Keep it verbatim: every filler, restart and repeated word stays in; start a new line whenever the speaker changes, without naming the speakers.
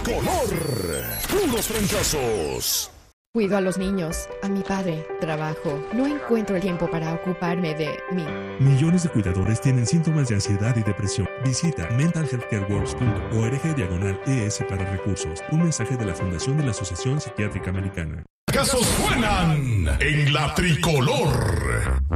tricolor. Puros trancazos.
Cuido a los niños, a mi padre, trabajo. No encuentro el tiempo para ocuparme de mí.
Millones de cuidadores tienen síntomas de ansiedad y depresión. Visita mental health care works punto org diagonal E S para recursos. Un mensaje de la Fundación de la Asociación Psiquiátrica Americana.
Casos suenan en la tricolor.